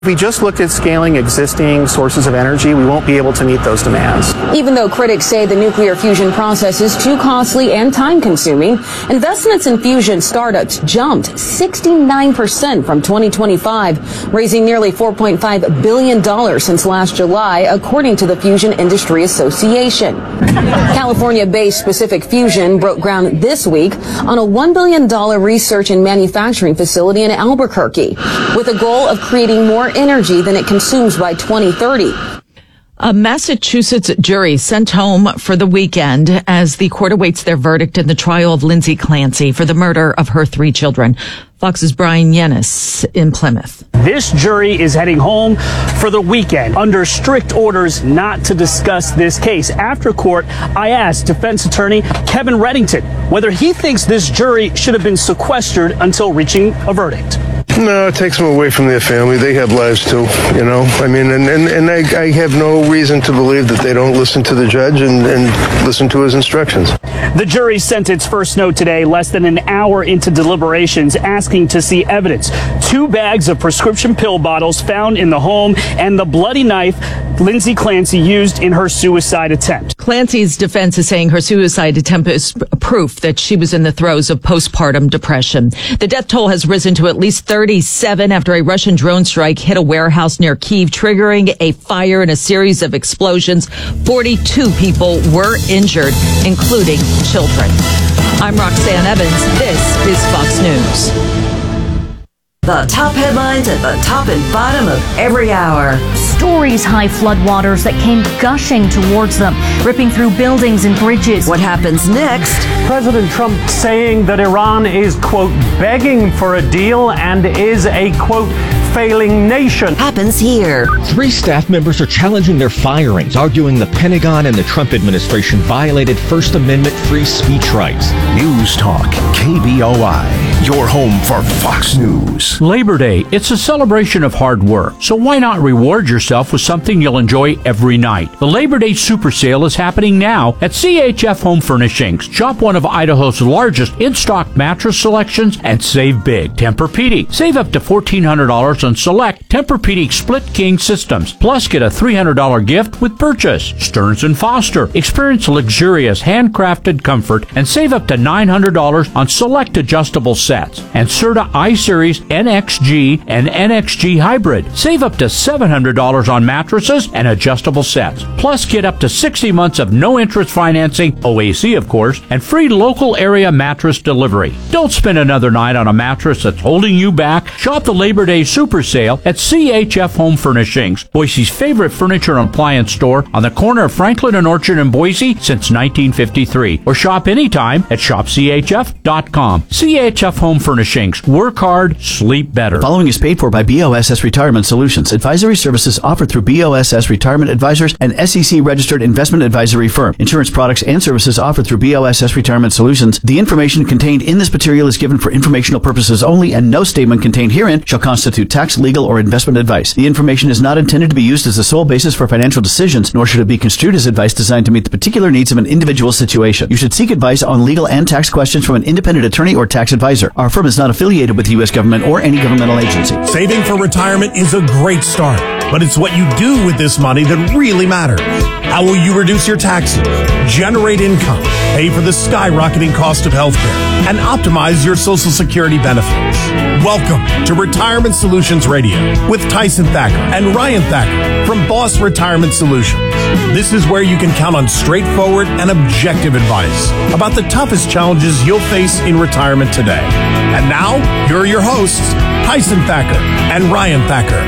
If we just looked at scaling existing sources of energy, we won't be able to meet those demands. Even though critics say the nuclear fusion process is too costly and time-consuming, investments in fusion startups jumped 69% from 2025, raising nearly $4.5 billion since last July, according to the Fusion Industry Association. California-based Pacific Fusion broke ground this week on a $1 billion research and manufacturing facility in Albuquerque, with a goal of creating more energy than it consumes by 2030. A Massachusetts jury sent home for the weekend as the court awaits their verdict in the trial of Lindsay Clancy for the murder of her 3 children. Fox's Brian Yennis in Plymouth. This jury is heading home for the weekend under strict orders not to discuss this case. After court, I asked defense attorney Kevin Reddington whether he thinks this jury should have been sequestered until reaching a verdict. No, it takes them away from their family. They have lives too, you know. I mean, and I have no reason to believe that they don't listen to the judge and listen to his instructions. The jury sent its first note today, less than an hour into deliberations, asking to see evidence. 2 bags of prescription pill bottles found in the home and the bloody knife Lindsay Clancy used in her suicide attempt. Clancy's defense is saying her suicide attempt is proof that she was in the throes of postpartum depression. The death toll has risen to at least 37 after a Russian drone strike hit a warehouse near Kyiv, triggering a fire and a series of explosions. 42 people were injured, including children. I'm Roxanne Evans. This is Fox News. The top headlines at the top and bottom of every hour. Stories high floodwaters that came gushing towards them, ripping through buildings and bridges. What happens next? President Trump saying that Iran is, quote, begging for a deal and is a, quote, failing nation. Happens here. 3 staff members are challenging their firings, arguing the Pentagon and the Trump administration violated First Amendment free speech rights. News Talk, KBOI, your home for Fox News. Labor Day, it's a celebration of hard work, so why not reward yourself with something you'll enjoy every night? The Labor Day Super Sale is happening now at CHF Home Furnishings. Shop one of Idaho's largest in-stock mattress selections and save big. Tempur-Pedic. Save up to $1,400 on select Tempur-Pedic split king systems. Plus, get a $300 gift with purchase. Stearns & Foster. Experience luxurious handcrafted comfort and save up to $900 on select adjustable sets. And Serta I-Series NXG and NXG Hybrid. Save up to $700 on mattresses and adjustable sets. Plus, get up to 60 months of no-interest financing, OAC of course, and free local area mattress delivery. Don't spend another night on a mattress that's holding you back. Shop the Labor Day Super Sale at CHF Home Furnishings, Boise's favorite furniture and appliance store on the corner of Franklin and Orchard in Boise since 1953. Or shop anytime at shopchf.com. CHF Home Furnishings. Work hard, sleep better. The following is paid for by BOSS Retirement Solutions. Advisory services offered through BOSS Retirement Advisors, an SEC-registered investment advisory firm. Insurance products and services offered through BOSS Retirement Solutions. The information contained in this material is given for informational purposes only, and no statement contained herein shall constitute tax, legal, or investment advice. The information is not intended to be used as the sole basis for financial decisions, nor should it be construed as advice designed to meet the particular needs of an individual situation. You should seek advice on legal and tax questions from an independent attorney or tax advisor. Our firm is not affiliated with the U.S. government or any governmental agency. Saving for retirement is a great start, but it's what you do with this money that really matters. How will you reduce your taxes, generate income, pay for the skyrocketing cost of healthcare, and optimize your Social Security benefits? Welcome to Retirement Solutions Radio with Tyson Thacker and Ryan Thacker from Boss Retirement Solutions. This is where you can count on straightforward and objective advice about the toughest challenges you'll face in retirement today. And now, here are your hosts, Tyson Thacker and Ryan Thacker.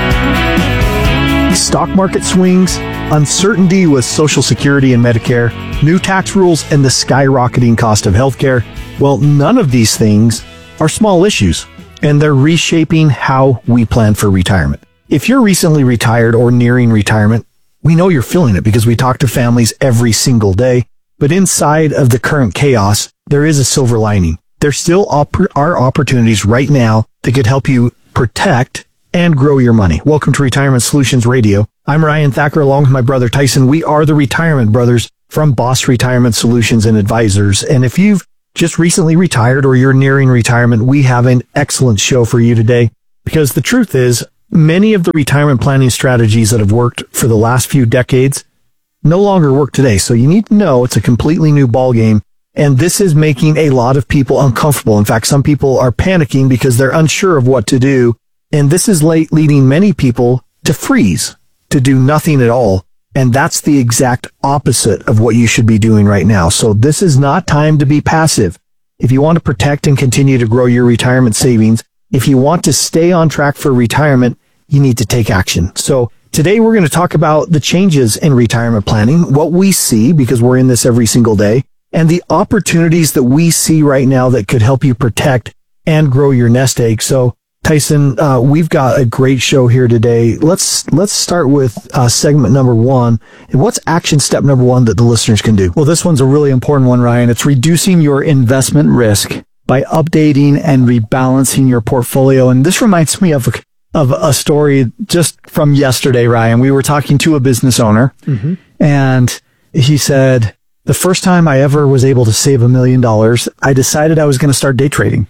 Stock market swings, uncertainty with Social Security and Medicare, new tax rules, and the skyrocketing cost of healthcare. Well, none of these things are small issues, and they're reshaping how we plan for retirement. If you're recently retired or nearing retirement, we know you're feeling it because we talk to families every single day. But inside of the current chaos, there is a silver lining. There still are opportunities right now that could help you protect and grow your money. Welcome to Retirement Solutions Radio. I'm Ryan Thacker along with my brother Tyson. We are the Retirement Brothers from Boss Retirement Solutions and Advisors. And if you've just recently retired or you're nearing retirement, we have an excellent show for you today because the truth is many of the retirement planning strategies that have worked for the last few decades no longer work today. So you need to know it's a completely new ballgame. And this is making a lot of people uncomfortable. In fact, some people are panicking because they're unsure of what to do. And this is leading many people to freeze, to do nothing at all. And that's the exact opposite of what you should be doing right now. So this is not time to be passive. If you want to protect and continue to grow your retirement savings, if you want to stay on track for retirement, you need to take action. So today we're going to talk about the changes in retirement planning, what we see because we're in this every single day, and the opportunities that we see right now that could help you protect and grow your nest egg. So Tyson, we've got a great show here today. Let's start with segment number 1. And what's action step number 1 that the listeners can do? Well, this one's a really important one, Ryan. It's reducing your investment risk by updating and rebalancing your portfolio. And this reminds me of a story just from yesterday, Ryan. We were talking to a business owner, and he said, the first time I ever was able to save $1 million, I decided I was going to start day trading.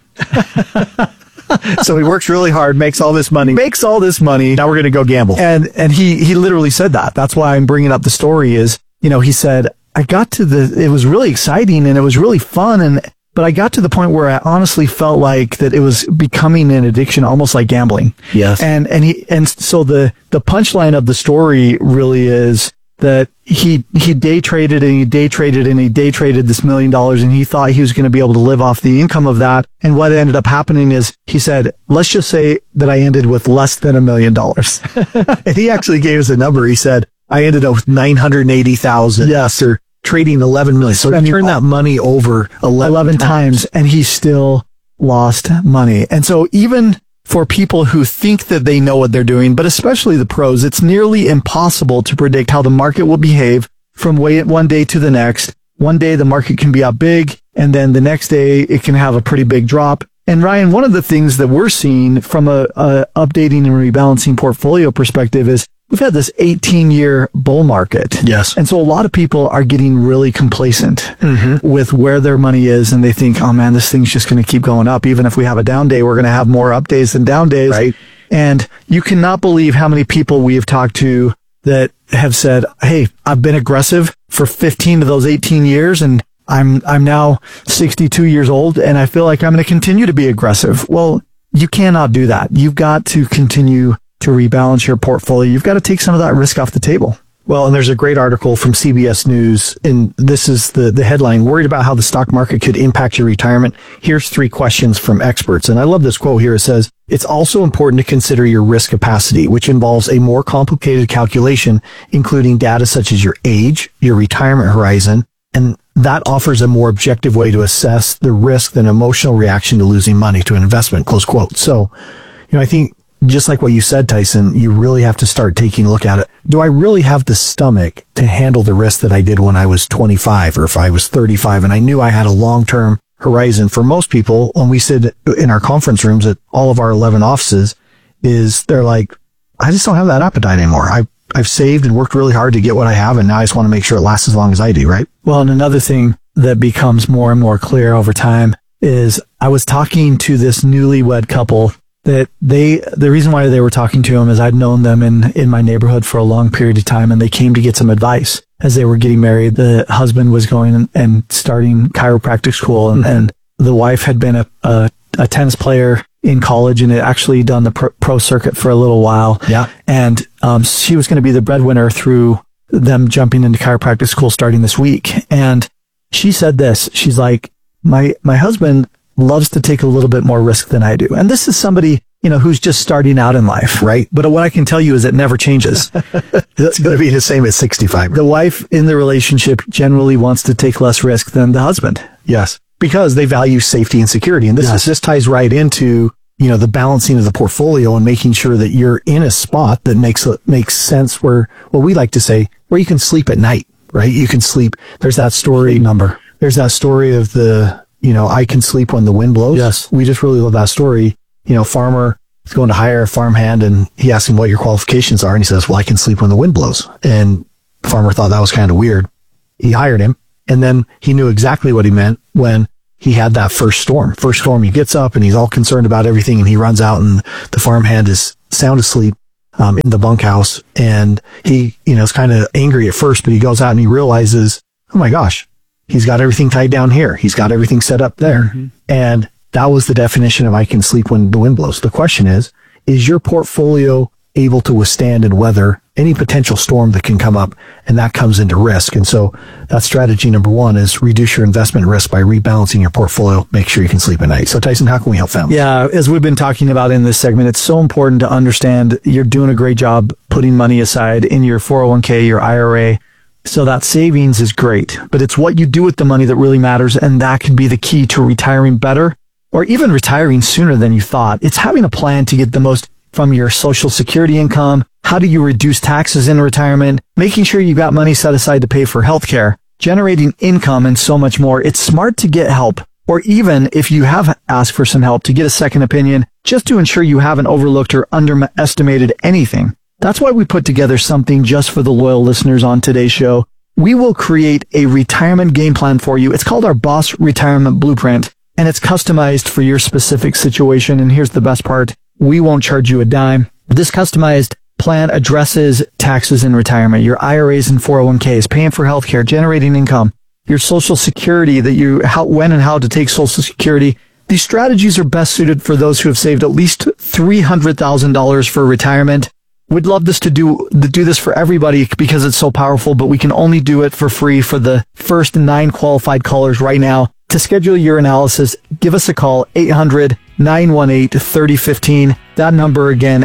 So he works really hard, makes all this money. Now we're going to go gamble. And he literally said that. That's why I'm bringing up the story is, he said, it was really exciting and it was really fun. But I got to the point where I honestly felt like that it was becoming an addiction, almost like gambling. Yes. And so the punchline of the story really is that he day traded and he day traded and he day traded this $1 million, and he thought he was going to be able to live off the income of that. And what ended up happening is he said, let's just say that I ended with less than $1 million. And he actually gave us a number. He said, I ended up with 980,000. Yes. Or trading 11 million. So he turned that money over 11 times and he still lost money. And so even for people who think that they know what they're doing, but especially the pros, it's nearly impossible to predict how the market will behave from one day to the next. One day the market can be up big, and then the next day it can have a pretty big drop. And Ryan, one of the things that we're seeing from a updating and rebalancing portfolio perspective is we've had this 18-year bull market. Yes. And so a lot of people are getting really complacent with where their money is, and they think, oh man, this thing's just going to keep going up. Even if we have a down day, we're going to have more up days than down days. Right. And you cannot believe how many people we have talked to that have said, hey, I've been aggressive for 15 of those 18 years, and I'm now 62 years old, and I feel like I'm going to continue to be aggressive. Well, you cannot do that. You've got to continue to rebalance your portfolio. You've got to take some of that risk off the table. Well, and there's a great article from CBS News, and this is the headline, worried about how the stock market could impact your retirement. Here's 3 questions from experts. And I love this quote here. It says, it's also important to consider your risk capacity, which involves a more complicated calculation, including data such as your age, your retirement horizon, and that offers a more objective way to assess the risk than emotional reaction to losing money to an investment, close quote. So, I think just like what you said, Tyson, you really have to start taking a look at it. Do I really have the stomach to handle the risk that I did when I was 25 or if I was 35 and I knew I had a long-term horizon? For most people, when we sit in our conference rooms at all of our 11 offices, they're like, I just don't have that appetite anymore. I've saved and worked really hard to get what I have, and now I just want to make sure it lasts as long as I do, right? Well, and another thing that becomes more and more clear over time is I was talking to this newlywed couple that the reason why they were talking to him is I'd known them in my neighborhood for a long period of time, and they came to get some advice as they were getting married. The husband was going and starting chiropractic school, and the wife had been a tennis player in college and had actually done the pro circuit for a little while. Yeah. And she was going to be the breadwinner through them jumping into chiropractic school starting this week. And she said this, she's like, my husband loves to take a little bit more risk than I do. And this is somebody, who's just starting out in life, right? But what I can tell you is it never changes. It's going to be the same at 65. The wife in the relationship generally wants to take less risk than the husband. Yes. Because they value safety and security. And this ties right into, the balancing of the portfolio and making sure that you're in a spot that makes sense where, what we like to say, where you can sleep at night, right? You can sleep. There's that story number. There's that story of I can sleep when the wind blows. Yes. We just really love that story. Farmer is going to hire a farmhand, and he asks him what your qualifications are. And he says, well, I can sleep when the wind blows. And the farmer thought that was kind of weird. He hired him, and then he knew exactly what he meant when he had that first storm. He gets up and he's all concerned about everything, and he runs out, and the farmhand is sound asleep in the bunkhouse, and he, is kind of angry at first, but he goes out and he realizes, oh my gosh, he's got everything tied down here. He's got everything set up there. Mm-hmm. And that was the definition of I can sleep when the wind blows. The question is your portfolio able to withstand and weather any potential storm that can come up? And that comes into risk. And so that's strategy number one, is reduce your investment risk by rebalancing your portfolio. Make sure you can sleep at night. So Tyson, how can we help families? Yeah, as we've been talking about in this segment, it's so important to understand you're doing a great job putting money aside in your 401k, your IRA. So that savings is great, but it's what you do with the money that really matters. And that can be the key to retiring better, or even retiring sooner than you thought. It's having a plan to get the most from your Social Security income. How do you reduce taxes in retirement? Making sure you got money set aside to pay for healthcare, generating income, and so much more. It's smart to get help, or even if you have asked for some help, to get a second opinion, just to ensure you haven't overlooked or underestimated anything. That's why we put together something just for the loyal listeners on today's show. We will create a retirement game plan for you. It's called our Boss Retirement Blueprint, and it's customized for your specific situation. And here's the best part. We won't charge you a dime. This customized plan addresses taxes in retirement, your IRAs and 401ks, paying for healthcare, generating income, your Social Security, when and how to take Social Security. These strategies are best suited for those who have saved at least $300,000 for retirement. We'd love to do this for everybody because it's so powerful, but we can only do it for free for the first 9 qualified callers right now. To schedule your analysis, give us a call, 800-918-3015. That number again,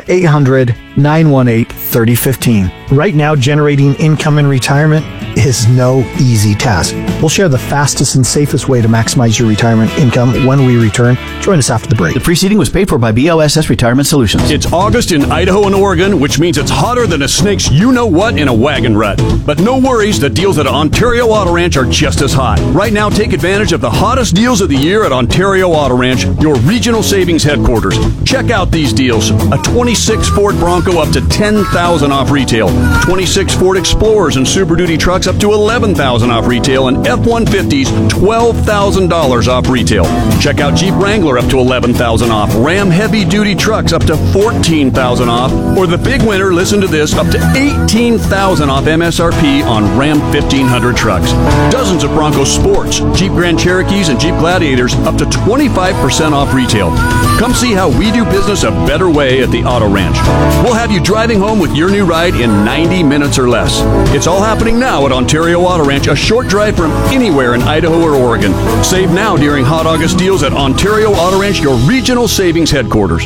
800-918-3015. Right now, generating income in retirement is no easy task. We'll share the fastest and safest way to maximize your retirement income when we return. Join us after the break. The preceding was paid for by BOSS Retirement Solutions. It's August in Idaho and Oregon, which means it's hotter than a snake's you-know-what in a wagon rut. But no worries, the deals at Ontario Auto Ranch are just as hot. Right now, take advantage of the hottest deals of the year at Ontario Auto Ranch, your regional savings headquarters. Check out these deals. A 26 Ford Bronco up to $10,000 off retail. 26 Ford Explorers and Super Duty trucks up to $11,000 off retail, and F-150s $12,000 off retail. Check out Jeep Wrangler up to $11,000 off. Ram Heavy Duty trucks up to $14,000 off. Or the big winner, listen to this, up to $18,000 off MSRP on Ram 1500 trucks. Dozens of Bronco Sports, Jeep Grand Cherokees, and Jeep Gladiators up to 25% off retail. Come see how we do business a better way at the Auto Ranch. We'll have you driving home with your new ride in 90 minutes or less. It's all happening now at Ontario Auto Ranch, a short drive from anywhere in Idaho or Oregon. Save now during Hot August deals at Ontario Auto Ranch, your regional savings headquarters.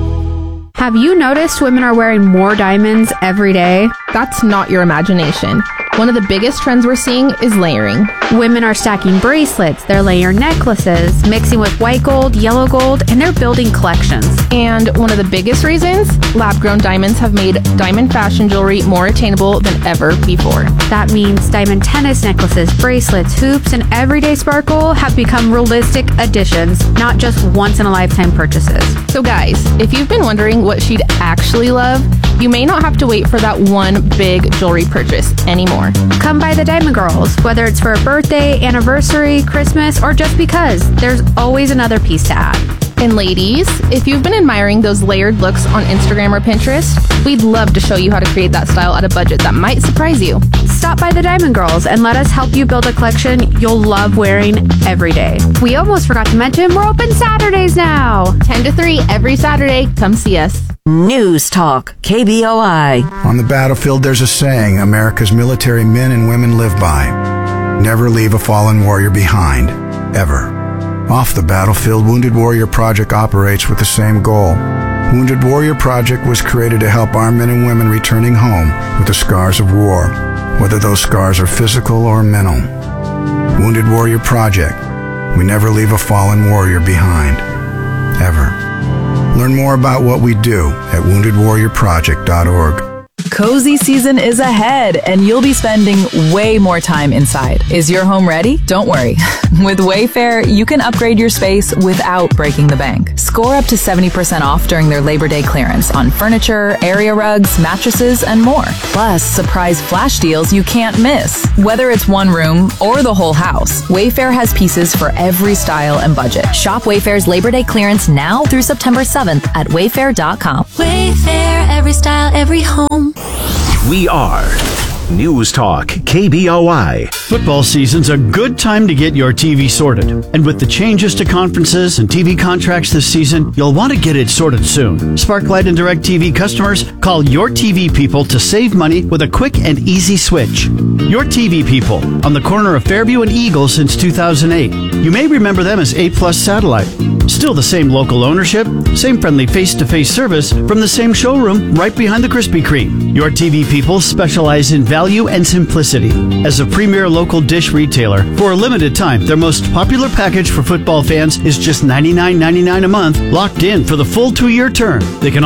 Have you noticed women are wearing more diamonds every day? That's not your imagination. One of the biggest trends we're seeing is layering. Women are stacking bracelets, they're layering necklaces, mixing with white gold, yellow gold, and they're building collections. And one of the biggest reasons, lab-grown diamonds have made diamond fashion jewelry more attainable than ever before. That means diamond tennis necklaces, bracelets, hoops, and everyday sparkle have become realistic additions, not just once-in-a-lifetime purchases. So guys, if you've been wondering what she'd actually love, you may not have to wait for that one big jewelry purchase anymore. Come by the Diamond Girls, whether it's for a birthday, anniversary, Christmas, or just because. There's always another piece to add. And ladies, if you've been admiring those layered looks on Instagram or Pinterest, we'd love to show you how to create that style at a budget that might surprise you. Stop by the Diamond Girls and let us help you build a collection you'll love wearing every day. We almost forgot to mention we're open Saturdays now. 10 to 3 every Saturday. Come see us. News Talk, KBOI. On the battlefield, there's a saying America's military men and women live by. Never leave a fallen warrior behind, ever. Off the battlefield, Wounded Warrior Project operates with the same goal. Wounded Warrior Project was created to help our men and women returning home with the scars of war, whether those scars are physical or mental. Wounded Warrior Project. We never leave a fallen warrior behind, ever. Learn more about what we do at woundedwarriorproject.org. Cozy season is ahead, and you'll be spending way more time inside. Is your home ready? Don't worry. With Wayfair, you can upgrade your space without breaking the bank. Score up to 70% off during their Labor Day clearance on furniture, area rugs, mattresses, and more. Plus, surprise flash deals you can't miss. Whether it's one room or the whole house, Wayfair has pieces for every style and budget. Shop Wayfair's Labor Day clearance now through September 7th at wayfair.com. Wayfair, every style, every home. We are News Talk KBOI. Football season's a good time to get your TV sorted. And with the changes to conferences and TV contracts this season, you'll want to get it sorted soon. Sparklight and DirecTV customers, call Your TV People to save money with a quick and easy switch. Your TV People, on the corner of Fairview and Eagle since 2008. You may remember them as A+ Satellite. Still the same local ownership, same friendly face-to-face service from the same showroom right behind the Krispy Kreme. Your TV People specialize in value and simplicity. As a premier local dish retailer, for a limited time, their most popular package for football fans is just $99.99 a month, locked in for the full 2-year term. They can